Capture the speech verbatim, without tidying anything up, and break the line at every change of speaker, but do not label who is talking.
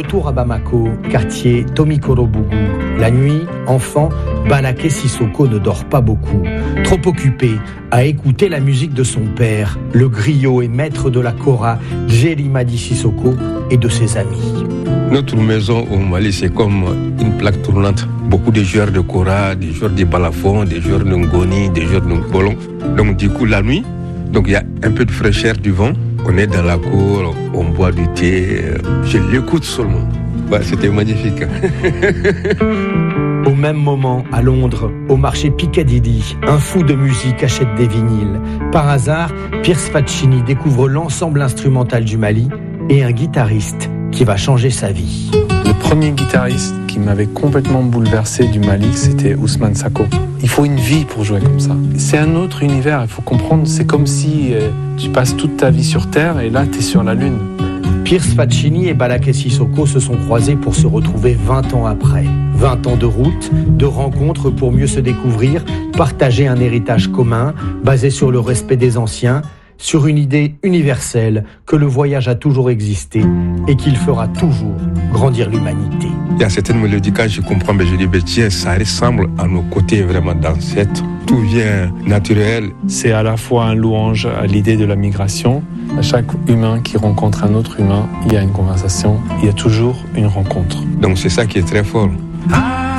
retour à Bamako, quartier Tomikorobougou. La nuit, enfant, Balaké Sissoko ne dort pas beaucoup. Trop occupé à écouter la musique de son père, le griot et maître de la kora, Djeri Madi Sissoko, et de ses amis.
Notre maison au Mali, c'est comme une plaque tournante. Beaucoup de joueurs de kora, des joueurs de balafon, des joueurs de ngoni, des joueurs de ngolon. Donc du coup, la nuit, donc il y a un peu de fraîcheur du vent. On est dans la cour, on boit du thé. Je l'écoute seulement. Bah, c'était magnifique.
Au même moment, à Londres, au marché Piccadilly, un fou de musique achète des vinyles. Par hasard, Pierce Faccini découvre l'ensemble instrumental du Mali et un guitariste qui va changer sa vie.
Le premier guitariste qui m'avait complètement bouleversé du Mali, c'était Ousmane Sako. Il faut une vie pour jouer comme ça. C'est un autre univers, il faut comprendre. C'est comme si euh, tu passes toute ta vie sur Terre et là, tu es sur la Lune.
Pierce Faccini et Balaké Sissoko se sont croisés pour se retrouver vingt ans après. vingt ans de route, de rencontres pour mieux se découvrir, partager un héritage commun, basé sur le respect des anciens, sur une idée universelle que le voyage a toujours existé et qu'il fera toujours grandir l'humanité.
Il y a certaines mélodies, quand je comprends, mais je dis, mais tiens, ça ressemble à nos côtés vraiment d'ancêtres. Tout vient naturel.
C'est à la fois un louange à l'idée de la migration. À chaque humain qui rencontre un autre humain, il y a une conversation, il y a toujours une rencontre.
Donc c'est ça qui est très fort. Ah